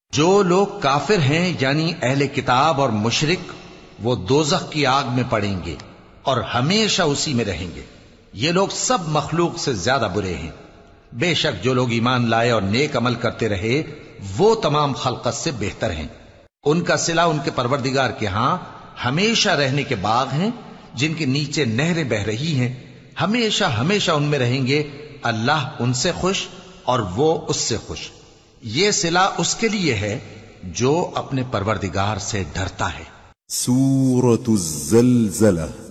जो लोग काफिर हैं यानी अहले किताब और मुशरिक, वो दोजख की आग में पड़ेंगे और हमेशा उसी में रहेंगे। ये लोग सब मखलूक से ज्यादा बुरे हैं। बेशक जो लोग ईमान लाए और नेक अमल करते रहे वो तमाम खल्कत से बेहतर हैं। उनका सिला उनके परवरदिगार के यहां हमेशा रहने के बाग हैं जिनके नीचे नहरें बह रही हैं। हमेशा हमेशा उनमें रहेंगे। अल्लाह उनसे खुश और वो उससे खुश। ये सिला उसके लिए है जो अपने परवरदिगार से डरता है। सूरतुज़्ज़लज़ला